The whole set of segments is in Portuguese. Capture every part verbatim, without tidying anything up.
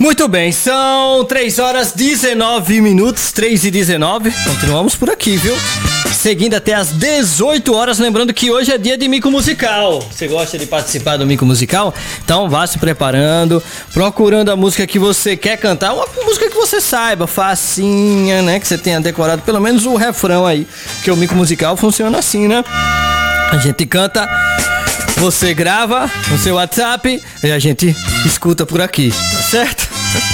Muito bem, são três horas e dezenove minutos, três e dezenove. Continuamos por aqui, viu? Seguindo até as dezoito horas, lembrando que hoje é dia de mico musical. Você gosta de participar do mico musical? Então vá se preparando, procurando a música que você quer cantar, uma música que você saiba, facinha, né? Que você tenha decorado pelo menos o refrão aí, porque o mico musical funciona assim, né? A gente canta, você grava no seu WhatsApp e a gente escuta por aqui, tá certo?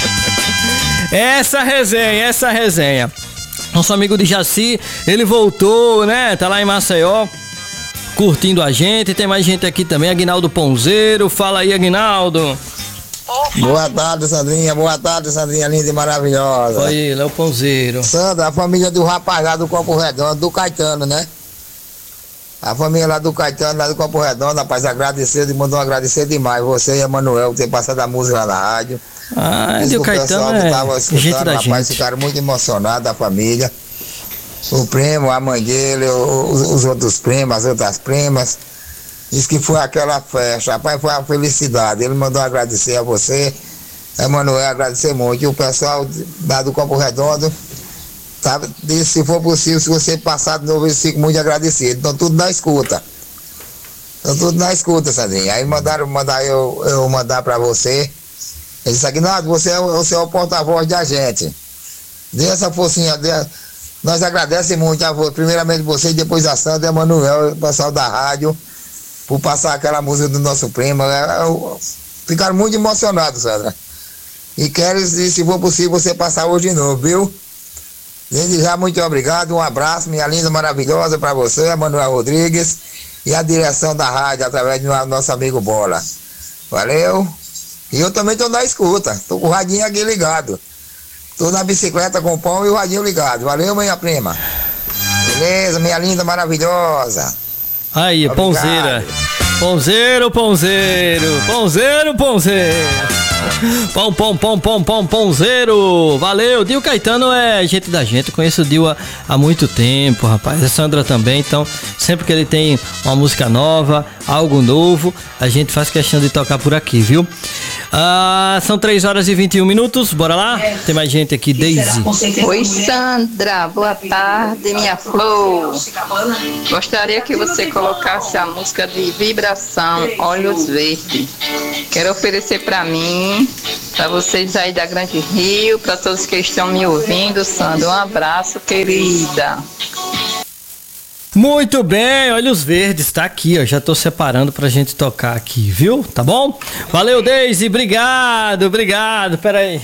Essa resenha, essa resenha. Nosso amigo de Jaci, ele voltou, né? Tá lá em Maceió, curtindo a gente. Tem mais gente aqui também, Aguinaldo Ponzeiro. Fala aí, Aguinaldo. Boa tarde, Sandrinha. Boa tarde, Sandrinha, linda e maravilhosa. Oi, Léo Ponzeiro. Sandra, a família do rapaz lá do Campo Redondo, do Caetano, né? A família lá do Caetano, lá do Campo Redondo, rapaz, agradeceu, e mandou agradecer demais. Você e a Manuel, por ter passado a música lá na rádio. Ah, e o Caetano é tava gente da rapaz, gente. Ficaram muito emocionados, a família. O primo, a mãe dele, os, os outros primos, as outras primas. Diz que foi aquela festa, rapaz, foi uma felicidade. Ele mandou agradecer a você, a Manuel, agradecer muito. E o pessoal lá do Campo Redondo, tá, disse, se for possível, se você passar de novo, eu fico muito agradecido. Então tudo na escuta. Então tudo na escuta, Sandrinha. Aí mandaram mandar eu, eu mandar pra você. Ele disse, Aguinaldo, você é, você é o porta-voz da gente. Dê essa forcinha, dê, nós agradecemos muito a você, primeiramente você e depois a Sandra e a Manuel, o pessoal da rádio, por passar aquela música do nosso primo. É, é, ficaram muito emocionados, Sandra. E quero, se for possível, você passar hoje de novo, viu? Desde já, muito obrigado, um abraço, minha linda, maravilhosa, para você, a Manuel Rodrigues, e a direção da rádio, através do nosso amigo Bola. Valeu! E eu também tô na escuta, tô com o radinho aqui ligado. Tô na bicicleta com o pão e o radinho ligado. Valeu, minha prima. Beleza, minha linda, maravilhosa. Aí, obrigado. Ponzeira. Ponzeiro, Ponzeiro. Ponzeiro, Ponzeiro. Pão, pão, pão, pão, pão, Ponzeiro. Valeu. Dio Caetano é gente da gente. Eu conheço o Dio há, há muito tempo, rapaz. A Sandra também. Então, sempre que ele tem uma música nova, algo novo, a gente faz questão de tocar por aqui, viu? Ah, são três horas e vinte e um minutos. Bora lá? É. Tem mais gente aqui, Daisy. Oi, Sandra. Boa tarde, minha flor. Gostaria que você colocasse a música de Vibração, Olhos Verdes. Quero oferecer para mim, para vocês aí da Grande Rio, para todos que estão me ouvindo, Sandra. Um abraço, querida. Muito bem, Olhos Verdes, tá aqui, ó, já tô separando pra gente tocar aqui, viu? Tá bom? Valeu, Daisy, obrigado, obrigado, peraí.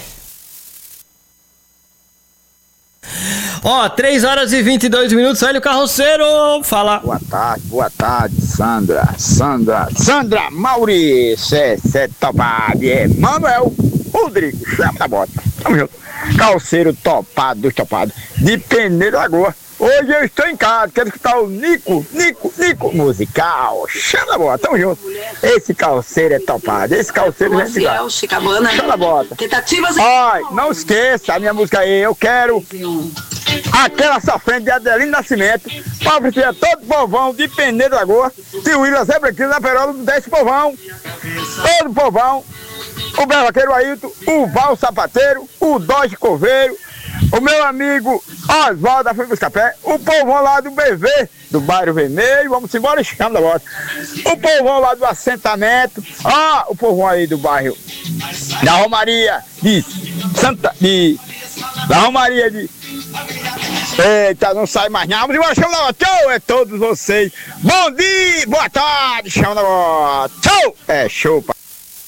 Ó, três horas e vinte e dois minutos, olha o carroceiro, fala. Boa tarde, boa tarde, Sandra, Sandra, Sandra Maurício, é, é topado, é Manuel Rodrigo, chama da bota, tamo junto. Carroceiro topado, dos topados, de Peneira Lagoa. Hoje eu estou em casa, quero escutar o Nico, Nico, Nico musical. Chama a bota, tamo junto. Esse calceiro é topado, esse calceiro é legal. Chama a bota. Ai, não esqueça a minha música aí, eu quero aquela sofrente de Adelino Nascimento, para oferecer a todo o povão de Peneira Lagoa, de William Zé Branquinho, na Perola, desse povão, todo o povão, o Bervaqueiro Ailton, o Val Sapateiro, o Dodge Coveiro, o meu amigo Oswaldo da Fui Café, o povão lá do B V, do Bairro Vermelho, vamos embora, chama da bota. O povão lá do assentamento, ah, o povão aí do bairro da Romaria de Santa, de, da Romaria de, eita, não sai mais nada, vamos embora, chama da bota, tchau, é todos vocês, bom dia, boa tarde, chama da bota, tchau, é show, pai.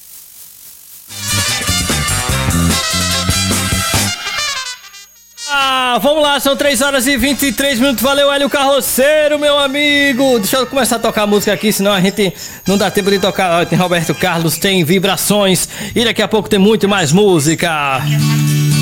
Ah, vamos lá, são três horas e vinte e três minutos. Valeu, Hélio Carroceiro, meu amigo. Deixa eu começar a tocar a música aqui, senão a gente não dá tempo de tocar. Ó, tem Roberto Carlos, tem Vibrações e daqui a pouco tem muito mais música.